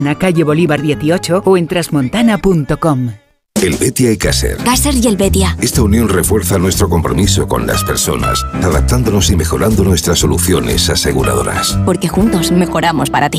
la calle Bolívar 18 o en transmontana.com. Helvetia y Caser. Caser y Helvetia. Esta unión refuerza nuestro compromiso con las personas, adaptándonos y mejorando nuestras soluciones aseguradoras. Porque juntos mejoramos para ti.